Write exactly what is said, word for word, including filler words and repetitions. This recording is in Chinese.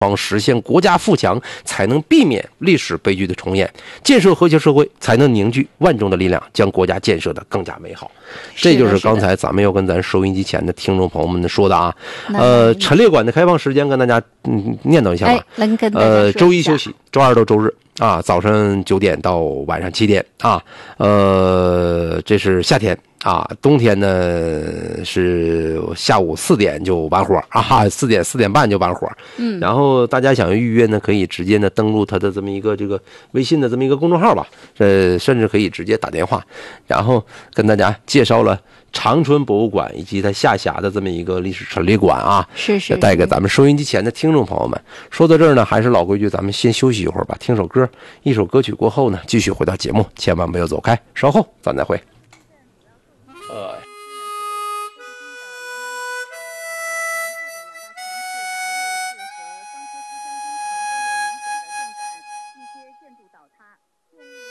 方实现国家富强，才能避免历史悲剧的重演；建设和谐社会，才能凝聚万众的力量，将国家建设得更加美好。这就是刚才咱们要跟咱收音机前的听众朋友们说的啊。呃，陈列馆的开放时间跟大家嗯念叨一下吧。呃，周一休息，周二到周日啊，早上九点到晚上七点啊。呃，这是夏天。啊，冬天呢是下午四点就完活啊，四点四点半就完活。嗯，然后大家想要预约呢，可以直接呢登录他的这么一个这个微信的这么一个公众号吧，呃，甚至可以直接打电话，然后跟大家介绍了长春博物馆以及它下辖的这么一个历史陈列馆啊， 是是， 带给咱们收音机前的听众朋友们。说到这儿呢，还是老规矩，咱们先休息一会儿吧，听首歌，一首歌曲过后呢，继续回到节目，千万不要走开，稍后咱再会。